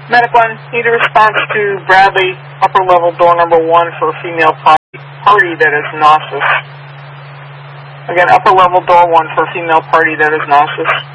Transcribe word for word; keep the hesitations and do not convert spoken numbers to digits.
Medic one, need a response to Bradley, upper level door number one for a female party, party that is nauseous. Again, upper level door one for a female party that is nauseous.